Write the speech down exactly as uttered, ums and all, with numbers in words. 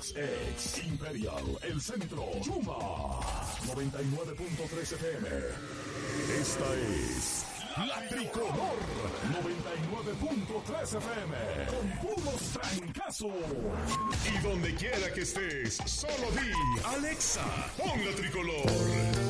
Ex Ex Imperial, El Centro, Chuma, noventa y nueve punto tres F M. Esta es La Tricolor, noventa y nueve punto tres F M, con puros trancazos. Y donde quiera que estés, solo di, Alexa, pon La Tricolor.